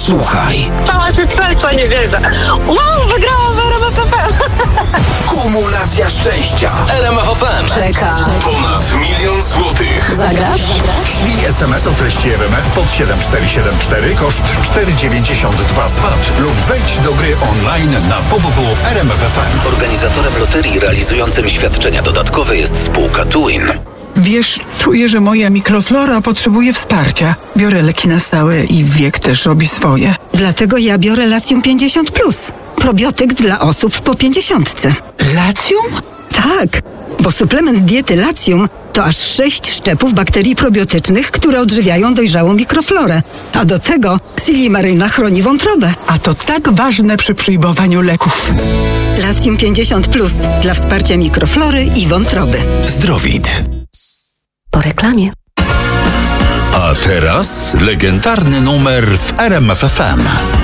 Słuchaj. Cała się trzęsła, nie wierzę. Wow, wygrałam w RMF FM. Kumulacja szczęścia. RMF FM. Czeka. Ponad 1 000 000 złotych. Zagrasz? Ślij SMS o treści RMF pod 7474, koszt 4,92 z VAT lub wejdź do gry online na www.rmf.fm. Organizatorem loterii realizującym świadczenia dodatkowe jest spółka Twin. Wiesz, czuję, że moja mikroflora potrzebuje wsparcia. Biorę leki na stałe i wiek też robi swoje. Dlatego ja biorę Latium 50+. Probiotyk dla osób po 50. Latium? Tak, bo suplement diety Latium to aż 6 szczepów bakterii probiotycznych, które odżywiają dojrzałą mikroflorę. A do tego Silimaryna chroni wątrobę. A to tak ważne przy przyjmowaniu leków. Latium 50+ dla wsparcia mikroflory i wątroby. Zdrowit. Po reklamie. A teraz legendarny numer w RMF FM.